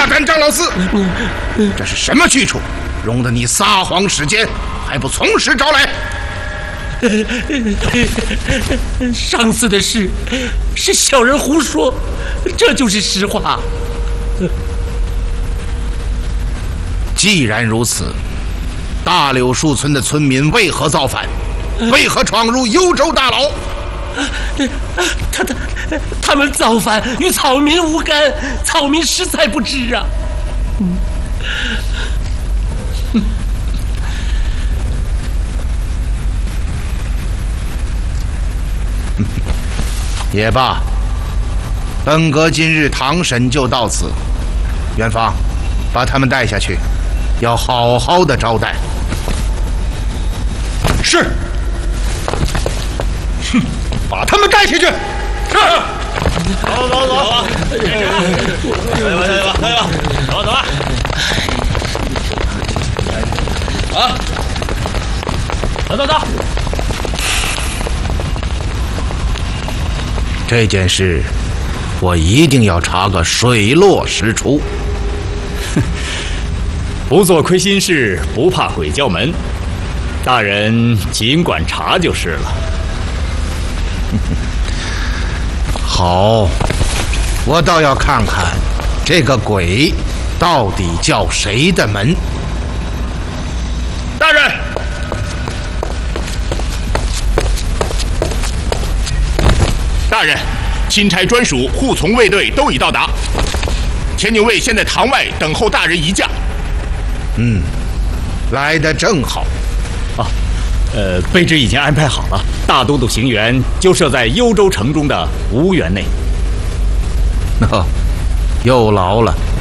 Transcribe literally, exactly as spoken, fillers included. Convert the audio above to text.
大胆张老四，这是什么去处？容得你撒谎时间，还不从实招来？ 上次的事是小人胡说，这就是实话。 既然如此，大柳树村的村民为何造反？为何闯入幽州大牢？ 他他他们造反与草民无干，草民实在不知啊。嗯也罢，本阁今日堂审就到此。元芳，把他们带下去，要好好的招待。 是。哼，把他们带下去。是。 走走走，加油吧，加油吧，加油吧，走走吧。啊，走走走。 这件事，我一定要查个水落石出。 不做亏心事，不怕鬼叫门。大人尽管查就是了。 好，我倒要看看这个鬼到底叫谁的门。 大人。大人，钦差专属护从卫队都已到达，前警卫现在堂外等候大人移驾。 嗯，来得正好。 啊，呃，卑职已经安排好了，大都督行辕就设在幽州城中的吴园内。 哦，有劳了。